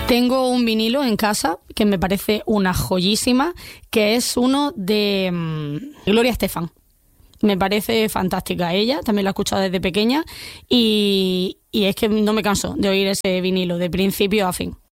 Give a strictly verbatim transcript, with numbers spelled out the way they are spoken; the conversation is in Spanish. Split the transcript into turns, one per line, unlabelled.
Tengo un vinilo en casa que me parece una joyísima, que es uno de um, Gloria Estefan. Me parece fantástica ella, también la he escuchado desde pequeña y, y es que no me canso de oír ese vinilo de principio a fin.